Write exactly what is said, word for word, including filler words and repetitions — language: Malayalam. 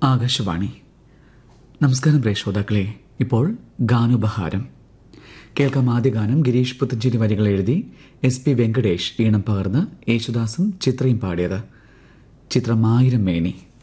ആകാശവാണി. നമസ്കാരം പ്രിയ ശ്രോതാക്കളെ. ഇപ്പോൾ ഗാനോപഹാരം കേൾക്കാം. ആദ്യ ഗാനം ഗിരീഷ് പുത്തഞ്ചേരി വരികൾ എഴുതി എസ് പി വെങ്കടേഷ് ഈണം പകർന്ന് യേശുദാസും ചിത്രയും പാടിയത്. ചിത്രം ആയിരം മേനി.